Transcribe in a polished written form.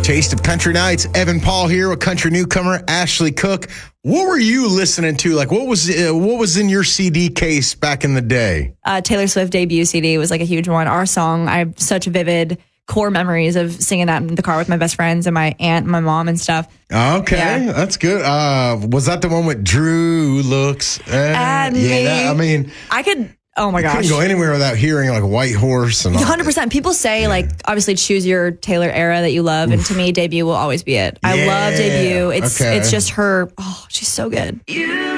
Taste of Country Nights. Evan Paul here with country newcomer Ashley Cook. What were you listening to? Like, what was in your CD case back in the day? Taylor Swift debut CD was like a huge one. Our song, I have such vivid core memories of singing that in the car with my best friends and my aunt and my mom and stuff. Okay, Yeah. That's good. Was that the one with Drew looks at me? I mean, I could. Oh my gosh. Couldn't go anywhere without hearing like White Horse and all 100%. People say like obviously choose your Taylor era that you love, and to me, debut will always be it. I love debut. It's just her. Oh, she's so good.